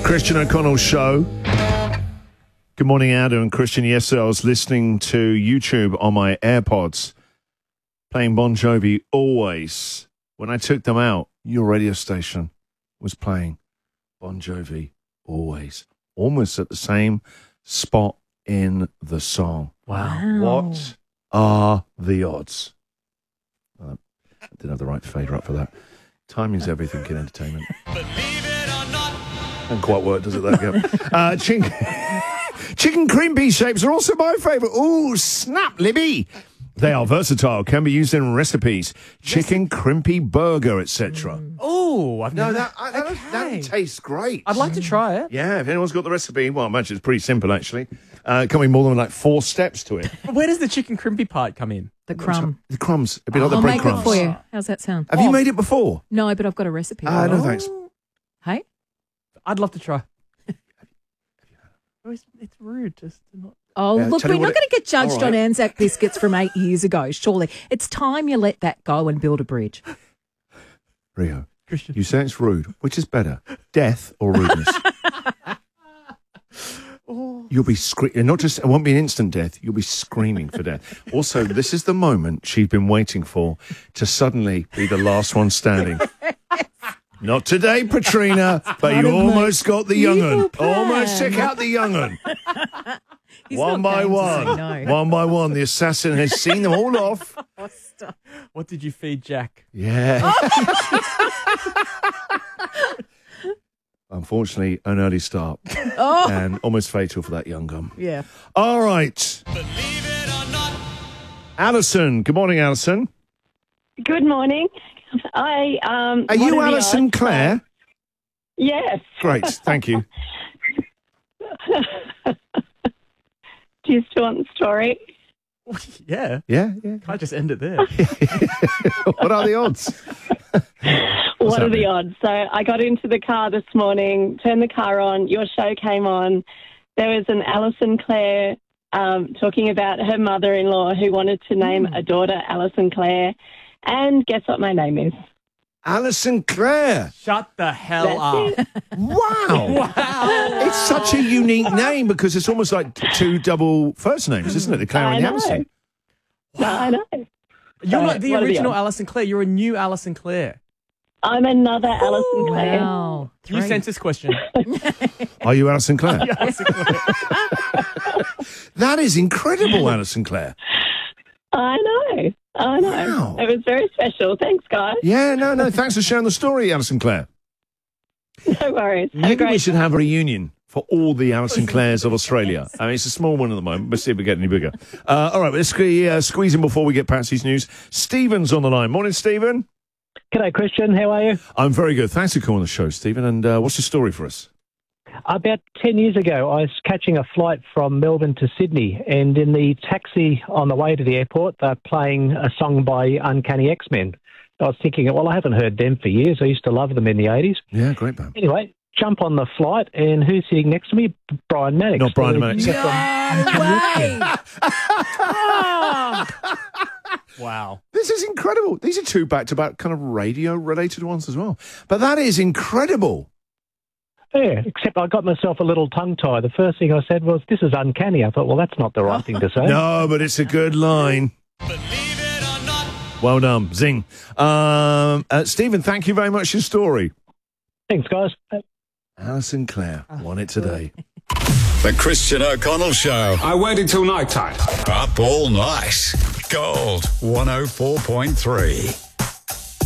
Christian O'Connell Show. Good morning, Adam and Christian. Yesterday I was listening to YouTube on my AirPods, playing Bon Jovi, Always. When I took them out, your radio station was playing Bon Jovi, Always. Almost at the same spot in the song. Wow. What are the odds? I didn't have the right fader up for that. Timing's everything in entertainment. Believe it or not. Doesn't quite work, does it? There we go. Chicken cream pea shapes are also my favourite. Ooh, snap, Libby. They are versatile, can be used in recipes. Chicken crimpy burger, etc. Oh, I've No, never... that tastes great. I'd like to try it. Yeah, if anyone's got the recipe, well, I imagine it's pretty simple, actually. Coming more than like 4 steps to it. But where does the chicken crimpy part come in? The crumb. The crumbs, a bit like the I'll make it breadcrumbs. for you. How's that sound? Have you made it before? No, but I've got a recipe. No, thanks. Hey? I'd love to try. It's rude just to not... Oh, Yeah, look, tell we're you not what going to get judged all right. on Anzac biscuits from 8 years ago, surely. It's time you let that go and build a bridge. Rio, Christian. you say it's rude. Which is better, death or rudeness? You'll be screaming. Not just, it won't be an instant death. You'll be screaming for death. Also, this is the moment she's been waiting for to suddenly be the last one standing. Not today, Patrina, but you almost got the young'un. Almost took out the young'un. He's One not by game to one. say no. One by one. The assassin has seen them all off. What did you feed Jack? Yeah. Unfortunately, an early start. And almost fatal for that young gun. Yeah. All right. Believe it or not. Alison. Good morning, Alison. Good morning. Are you Alison Clare? Yes. Great. Thank you. Do you still want the story? Yeah. Yeah. Can I just end it there? What are the odds? What are the happening? odds? So I got into the car this morning, turned the car on, your show came on. There was an Alison Clare talking about her mother-in-law who wanted to name a daughter Alison Clare. And guess what my name is? Alison Clare. Shut the hell That's up. it. Wow. It's such a unique name because it's almost like 2 double first names, isn't it? The Clare and the I know. Alison. No, I know. You're not the what are the original odds? Alison Clare. You're a new Alison Clare. I'm another Alison Clare. Wow. New census question. Are you Alison Clare? Alison Clare. That is incredible, Alison Clare. I know. Wow. It was very special. Thanks, guys. Yeah, no. Thanks for sharing the story, Alison Clare. No worries. Have a Maybe great we should have a reunion for all the Alison Clares of Australia. I mean, it's a small one at the moment, but see if we get any bigger. All right, let's squeeze in before we get Patsy's news. Stephen's on the line. Morning, Stephen. G'day, Christian. How are you? I'm very good. Thanks for calling the show, Stephen. And what's your story for us? About 10 years ago, I was catching a flight from Melbourne to Sydney, and in the taxi on the way to the airport, they're playing a song by Uncanny X-Men. I was thinking, well, I haven't heard them for years. I used to love them in the 80s. Yeah, great band. Anyway, jump on the flight, and who's sitting next to me? Brian Maddox. Not Brian Maddox. Wow. This is incredible. These are 2 back-to-back kind of radio-related ones as well. But that is incredible. Yeah, except I got myself a little tongue-tie. The first thing I said was, this is uncanny. I thought, well, that's not the right thing to say. No, but it's a good line. Believe it or not. Well done. Zing. Stephen, thank you very much for your story. Thanks, guys. Alison Clare won it today. The Christian O'Connell Show. I waited till night time. Up all night. Gold 104.3.